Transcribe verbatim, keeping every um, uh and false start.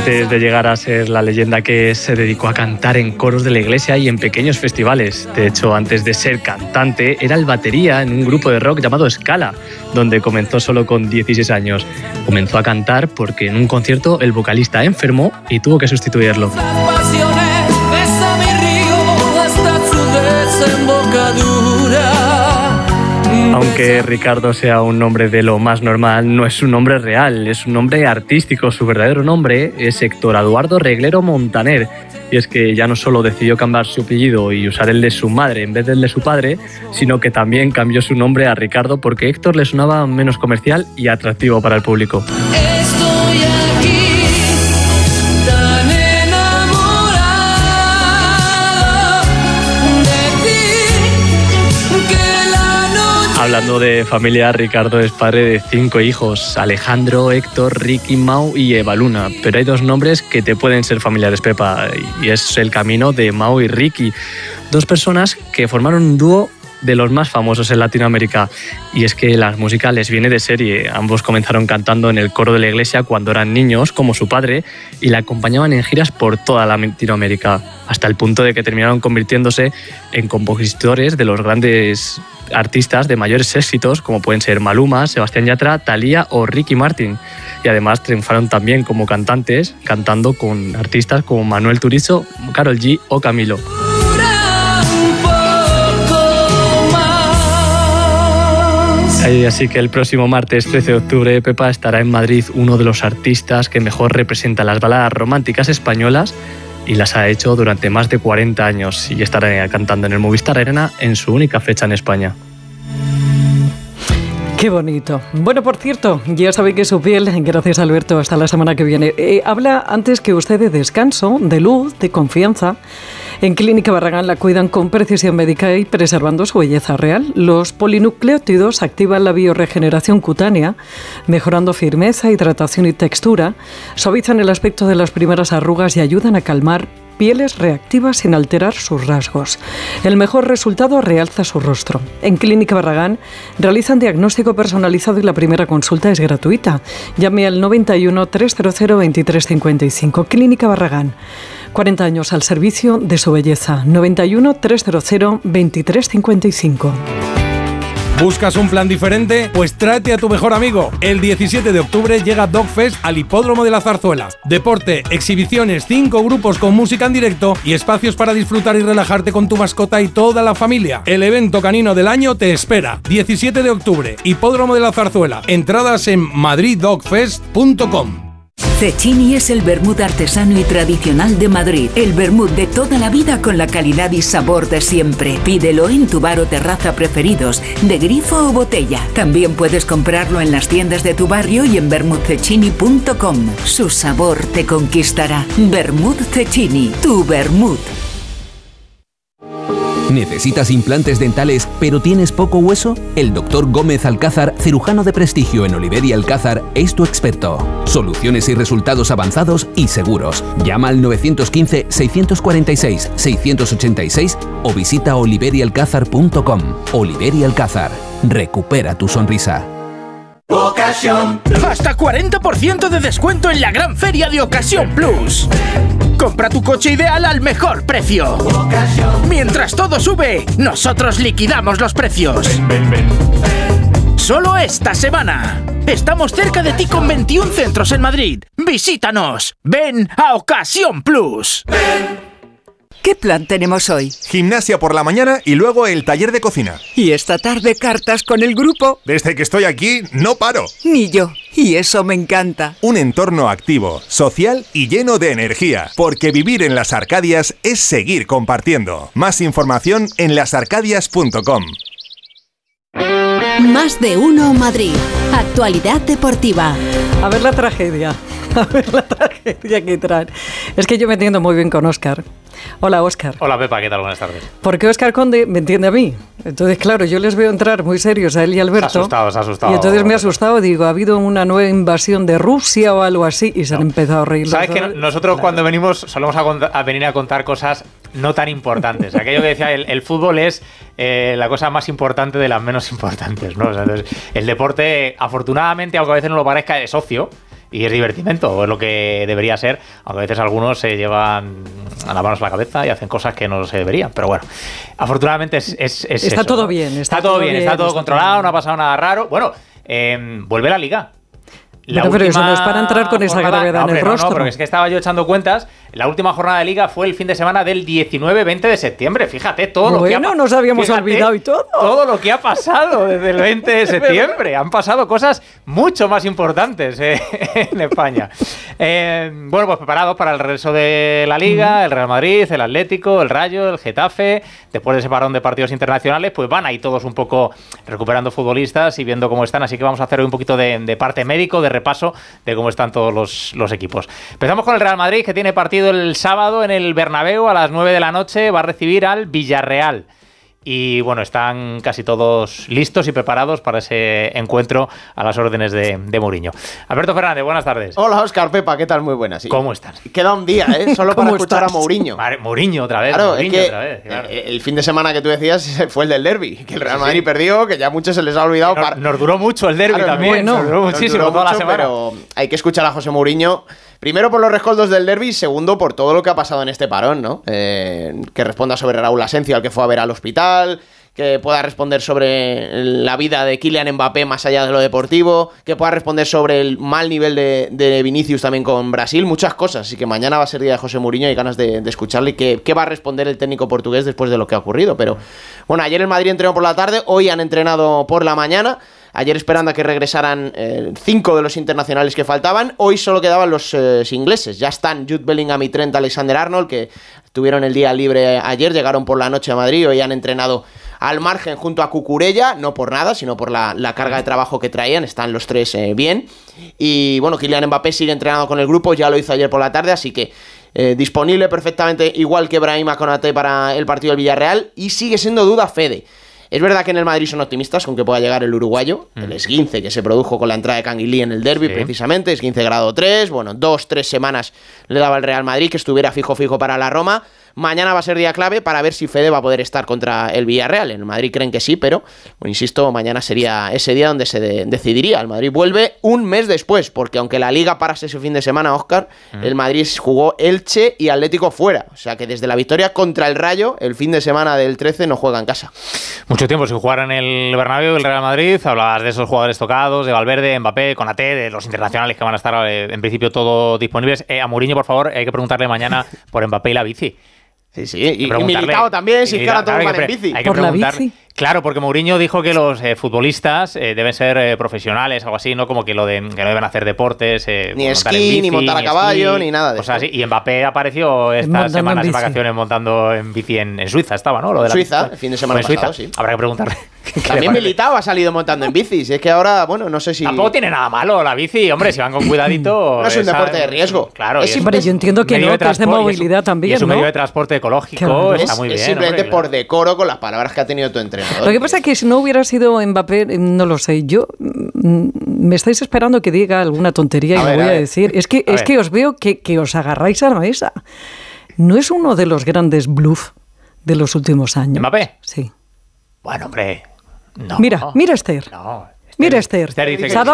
Antes de llegar a ser la leyenda que es, se dedicó a cantar en coros de la iglesia y en pequeños festivales. De hecho, antes de ser cantante, era el batería en un grupo de rock llamado Scala, donde comenzó solo con dieciséis años. Comenzó a cantar porque en un concierto el vocalista enfermó y tuvo que sustituirlo. Aunque Ricardo sea un nombre de lo más normal, no es un nombre real, es un nombre artístico. Su verdadero nombre es Héctor Eduardo Reglero Montaner. Y es que ya no solo decidió cambiar su apellido y usar el de su madre en vez del de su padre, sino que también cambió su nombre a Ricardo porque Héctor le sonaba menos comercial y atractivo para el público. Estoy aquí. Hablando de familia, Ricardo es padre de cinco hijos: Alejandro, Héctor, Ricky, Mau y Eva Luna. Pero hay dos nombres que te pueden ser familiares, Pepa, y es el camino de Mau y Ricky, dos personas que formaron un dúo de los más famosos en Latinoamérica. Y es que la música les viene de serie. Ambos comenzaron cantando en el coro de la iglesia cuando eran niños, como su padre, y la acompañaban en giras por toda Latinoamérica, hasta el punto de que terminaron convirtiéndose en compositores de los grandes artistas de mayores éxitos, como pueden ser Maluma, Sebastián Yatra, Thalía o Ricky Martin. Y además triunfaron también como cantantes, cantando con artistas como Manuel Turizo, Karol G o Camilo. Así que el próximo martes trece de octubre, Pepa, estará en Madrid uno de los artistas que mejor representa las baladas románticas españolas y las ha hecho durante más de cuarenta años, y estará cantando en el Movistar Arena en su única fecha en España. Qué bonito. Bueno, por cierto, ya sabéis que su piel, gracias Alberto, hasta la semana que viene. Eh, habla antes que usted de descanso, de luz, de confianza. En Clínica Barragán la cuidan con precisión médica y preservando su belleza real. Los polinucleótidos activan la biorregeneración cutánea, mejorando firmeza, hidratación y textura, suavizan el aspecto de las primeras arrugas y ayudan a calmar pieles reactivas sin alterar sus rasgos. El mejor resultado realza su rostro. En Clínica Barragán realizan diagnóstico personalizado y la primera consulta es gratuita. Llame al noventa y uno, trescientos veintitrés cincuenta y cinco. Clínica Barragán. cuarenta años al servicio de su belleza. noventa y uno, trescientos veintitrés cincuenta y cinco. ¿Buscas un plan diferente? Pues tráete a tu mejor amigo. El diecisiete de octubre llega Dogfest al Hipódromo de la Zarzuela. Deporte, exhibiciones, cinco grupos con música en directo y espacios para disfrutar y relajarte con tu mascota y toda la familia. El evento canino del año te espera. diecisiete de octubre, Hipódromo de la Zarzuela. Entradas en madrid dog fest punto com. Cecchini es el vermut artesano y tradicional de Madrid. El vermut de toda la vida con la calidad y sabor de siempre. Pídelo en tu bar o terraza preferidos, de grifo o botella. También puedes comprarlo en las tiendas de tu barrio y en vermut cecchini punto com. Su sabor te conquistará. Vermut Cecchini, tu vermut. ¿Necesitas implantes dentales pero tienes poco hueso? El doctor Gómez Alcázar, cirujano de prestigio en Oliver y Alcázar, es tu experto. Soluciones y resultados avanzados y seguros. Llama al nueve uno cinco, seis cuatro seis, seis ocho seis o visita oliver y alcázar punto com. Oliver y Alcázar. Recupera tu sonrisa. Ocasión. Hasta cuarenta por ciento de descuento en la gran feria de Ocasión Plus. Compra tu coche ideal al mejor precio. Ocasión. Mientras todo sube, nosotros liquidamos los precios. Ven, ven, ven, ven. Solo esta semana. Estamos cerca de ti con veintiún centros en Madrid. Visítanos. Ven a Ocasión Plus. Ven. ¿Qué plan tenemos hoy? Gimnasia por la mañana y luego el taller de cocina. ¿Y esta tarde cartas con el grupo? Desde que estoy aquí, no paro. Ni yo. Y eso me encanta. Un entorno activo, social y lleno de energía. Porque vivir en Las Arcadias es seguir compartiendo. Más información en las arcadias punto com. Más de uno Madrid. Actualidad deportiva. A ver la tragedia. A ver la tragedia que traen. Es que yo me entiendo muy bien con Óscar. Hola, Óscar. Hola, Pepa, ¿qué tal? Buenas tardes. Porque Óscar Conde me entiende a mí. Entonces, claro, yo les veo entrar muy serios a él y a Alberto. Se ha asustado, se ha asustado. Y entonces me ha asustado, digo, ha habido una nueva invasión de Rusia o algo así y se no. han empezado a reír. ¿Sabes que nosotros claro. cuando venimos solemos a, contar, a venir a contar cosas no tan importantes? Aquello que decía, el, el fútbol es eh, la cosa más importante de las menos importantes, ¿no? O sea, entonces, el deporte, afortunadamente, aunque a veces no lo parezca, es ocio. y es divertimento, o es lo que debería ser, aunque a veces algunos se llevan a las manos a la cabeza y hacen cosas que no se deberían, pero bueno, afortunadamente es, es, es está eso, todo ¿no? bien, está, está todo bien, bien, está todo está controlado, todo no ha pasado nada raro. Bueno, eh, vuelve la Liga. La pero, pero eso no es para entrar con esa jornada, gravedad no, en el no, rostro. No, pero es que estaba yo echando cuentas. La última jornada de Liga fue el fin de semana del diecinueve veinte de septiembre. Fíjate todo bueno, lo que ha pasado. nos habíamos fíjate, olvidado y todo. Todo lo que ha pasado desde el veinte de septiembre. Han pasado cosas mucho más importantes eh, en España. Eh, bueno, pues preparados para el regreso de la Liga, el Real Madrid, el Atlético, el Rayo, el Getafe. Después de ese parón de partidos internacionales, pues van ahí todos un poco recuperando futbolistas y viendo cómo están. Así que vamos a hacer hoy un poquito de, de parte médico, de repaso de cómo están todos los, los equipos. Empezamos con el Real Madrid, que tiene partido el sábado en el Bernabéu a las nueve de la noche. Va a recibir al Villarreal. Y bueno, están casi todos listos y preparados para ese encuentro a las órdenes de, de Mourinho. Alberto Fernández, buenas tardes. Hola, Óscar, Pepa, ¿qué tal? Muy buenas. Sí. ¿Cómo estás? Queda un día, ¿eh? Solo para escuchar estás? a Mourinho. Vale, Mourinho otra vez. Claro, Mourinho es que otra vez, claro. El fin de semana que tú decías fue el del derbi, que el Real Madrid sí. perdió, que ya a muchos se les ha olvidado. Nos, para... nos duró mucho el derbi claro, también. Bueno, nos duró muchísimo nos duró toda mucho, la semana. Pero hay que escuchar a José Mourinho. Primero por los rescoldos del derbi, segundo por todo lo que ha pasado en este parón, ¿no? Eh, que responda sobre Raúl Asencio, al que fue a ver al hospital, que pueda responder sobre la vida de Kylian Mbappé más allá de lo deportivo, que pueda responder sobre el mal nivel de, de Vinicius también con Brasil, muchas cosas. Así que mañana va a ser día de José Mourinho y ganas de, de escucharle qué, qué va a responder el técnico portugués después de lo que ha ocurrido. Pero bueno, ayer el Madrid entrenó por la tarde, hoy han entrenado por la mañana. Ayer esperando a que regresaran eh, cinco de los internacionales que faltaban. Hoy solo quedaban los eh, ingleses. Ya están Jude Bellingham y Trent Alexander-Arnold, que tuvieron el día libre ayer, llegaron por la noche a Madrid. Hoy han entrenado al margen junto a Cucurella, no por nada, sino por la, la carga de trabajo que traían. Están los tres eh, bien. Y bueno, Kylian Mbappé sigue entrenando con el grupo, ya lo hizo ayer por la tarde, así que eh, disponible perfectamente, igual que Brahima Konaté para el partido del Villarreal. Y sigue siendo duda Fede. Es verdad que en el Madrid son optimistas con que pueda llegar el uruguayo, mm. el esguince que se produjo con la entrada de Canguilí en el derbi, sí. precisamente, esguince grado tres, bueno, dos, tres semanas le daba el Real Madrid que estuviera fijo fijo para la Roma. Mañana va a ser día clave para ver si Fede va a poder estar contra el Villarreal. En el Madrid creen que sí, pero, bueno, insisto, mañana sería ese día donde se de- decidiría. El Madrid vuelve un mes después, porque aunque la Liga parase ese fin de semana, Óscar, mm. el Madrid jugó Elche y Atlético fuera. O sea que desde la victoria contra el Rayo, el fin de semana del trece no juega en casa. Mucho tiempo sin jugar en el Bernabéu, el Real Madrid. Hablabas de esos jugadores tocados, de Valverde, Mbappé, Konaté, de los internacionales que van a estar eh, en principio todos disponibles. Eh, a Mourinho, por favor, hay que preguntarle mañana por Mbappé y la bici. Sí, sí, y, y Militao también, si es que ahora todos van en bici. Hay que ¿Por la preguntar, bici? Claro, porque Mourinho dijo que los eh, futbolistas eh, deben ser eh, profesionales, algo así, no como que lo de, que no deben hacer deportes, eh, ni esquí, bici, ni montar a caballo, esquí, ni nada de eso. Así. Y Mbappé apareció estas semanas de vacaciones montando en bici en, en Suiza, estaba, ¿no? Lo de la Suiza, bici. el fin de semana pues pasado, Suiza. sí. Habrá que preguntarle. También Militao ha salido montando en bici, si es que ahora, bueno, no sé si... Tampoco tiene nada malo la bici, hombre, si van con cuidadito... No es un esa, deporte de riesgo. Claro. Es, hombre, yo entiendo que no, que es de movilidad también, y es un ¿no? medio de transporte ecológico, claro. Está muy es, bien. Es simplemente hombre, claro. por decoro con las palabras que ha tenido tu entrenador. Lo que pasa es que si no hubiera sido Mbappé, no lo sé, yo me estáis esperando que diga alguna tontería y a ver, lo voy a a, a decir. Es que, a es que os veo que, que os agarráis a la mesa. ¿No es uno de los grandes bluff de los últimos años? ¿Mbappé? Sí. Bueno, hombre... No. Mira, mira Esther. No. Mira Esther. Esther dice se, ha que dado,